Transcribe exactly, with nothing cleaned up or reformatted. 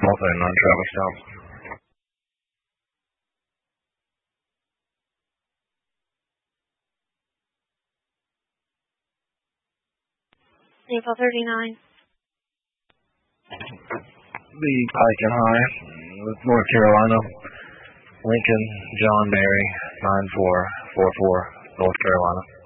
also a non-traffic stop. Info thirty-nine. The Pike and High, North Carolina. Lincoln, John Mary, nine four four four, North Carolina.